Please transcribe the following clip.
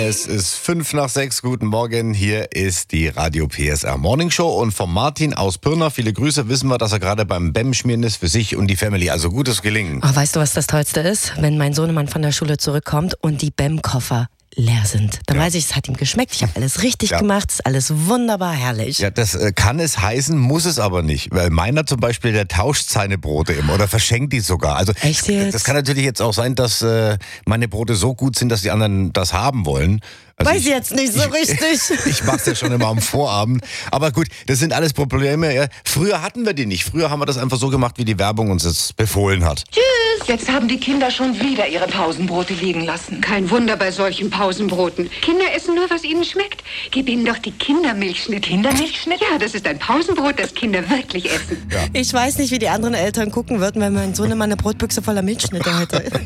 Es ist 5:05. Guten Morgen. Hier ist die Radio PSR Morning Show. Und von Martin aus Pirna, viele Grüße, wissen wir, dass er gerade beim BEM-Schmieren ist für sich und die Family. Also gutes Gelingen. Ach, weißt du, was das Tollste ist? Wenn mein Sohnemann von der Schule zurückkommt und die BEM-Koffer leer sind. Dann weiß ich, es hat ihm geschmeckt. Ich habe alles richtig gemacht. Es ist alles wunderbar herrlich. Ja, das kann es heißen, muss es aber nicht. Weil meiner zum Beispiel, der tauscht seine Brote immer oder verschenkt die sogar. Also Echt jetzt? Das kann natürlich jetzt auch sein, dass meine Brote so gut sind, dass die anderen das haben wollen. Also Weiß ich jetzt nicht so richtig. Ich mach's ja schon immer am Vorabend. Aber gut, das sind alles Probleme. Ja. Früher hatten wir die nicht. Früher haben wir das einfach so gemacht, wie die Werbung uns das befohlen hat. Tschüss! Jetzt haben die Kinder schon wieder ihre Pausenbrote liegen lassen. Kein Wunder bei solchen Pausenbroten. Kinder essen nur, was ihnen schmeckt. Gib ihnen doch die Kindermilchschnitt. Kindermilchschnitt? Ja, das ist ein Pausenbrot, das Kinder wirklich essen. Ich weiß nicht, wie die anderen Eltern gucken würden, wenn mein Sohnemann eine Brotbüchse voller Milchschnitte hätte.